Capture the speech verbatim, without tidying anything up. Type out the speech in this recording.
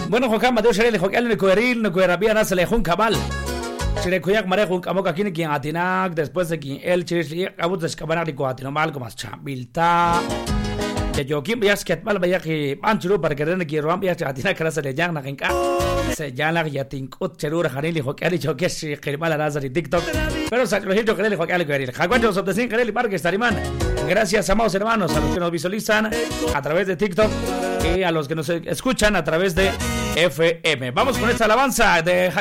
Bueno, Juan Mateo Sherele, Joquial, Nicoeril, Nicoerabia, Nasele, Jun Cabal. Chirecuyac, Marejo, Camoca, quien quien Atinac, después de quien el Chiris, Abut de Escabanar y Coatinomal, como Chabilta. Que yo, quien veas que mal vaya que Anchuru para que Rene quiero ambiar Chatina, que se le llama Genka. Se llama Yatinco, Cherura, Janil, Joquial, y Joques, que mal a y TikTok. Pero Sacrojito, Kerele, Joquial, Kerele. Jaguancho, Sobdecín, Kerele, Parque, Starimán. Gracias, amados hermanos, a los que nos visualizan a través de TikTok y a los que nos escuchan a través de F M. Vamos con esta alabanza de